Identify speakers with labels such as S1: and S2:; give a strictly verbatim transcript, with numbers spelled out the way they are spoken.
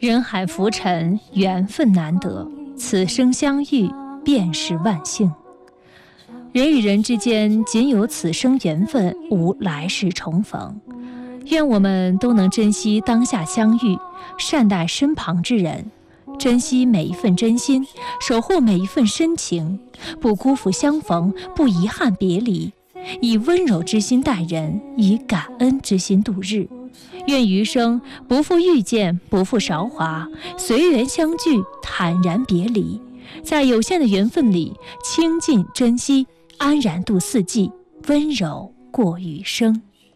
S1: 人海浮沉，缘分难得，此生相遇便是万幸。人与人之间仅有此生缘分，无来世重逢。愿我们都能珍惜当下相遇，善待身旁之人，珍惜每一份真心，守护每一份深情，不辜负相逢，不遗憾别离，以温柔之心待人，以感恩之心度日。愿余生不负遇见，不负韶华，随缘相聚，坦然别离，在有限的缘分里倾尽珍惜，安然度四季，温柔过余生。